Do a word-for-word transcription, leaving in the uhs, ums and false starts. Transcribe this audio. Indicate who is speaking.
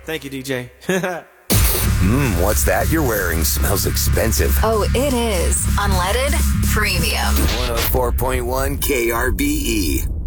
Speaker 1: Thank you, D J.
Speaker 2: Mmm, what's that you're wearing? Smells expensive.
Speaker 3: Oh, it is. Unleaded Premium.
Speaker 2: one oh four point one K R B E.